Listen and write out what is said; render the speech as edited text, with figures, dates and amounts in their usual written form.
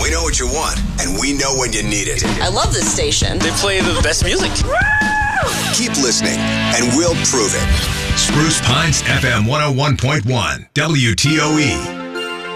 We know what you want, and we know when you need it. I love this station. They play the best music. Keep listening, and we'll prove it. Spruce Pines FM 101.1 WTOE.